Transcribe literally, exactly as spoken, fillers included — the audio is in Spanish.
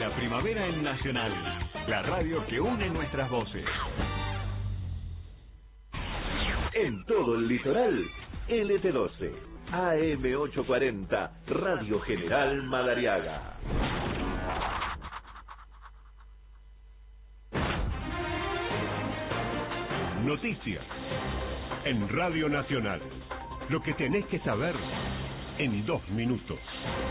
la primavera en Nacional, la radio que une nuestras voces. En todo el litoral, L T doce, A M ochocientos cuarenta, Radio General Madariaga. Noticias en Radio Nacional. Lo que tenés que saber en dos minutos.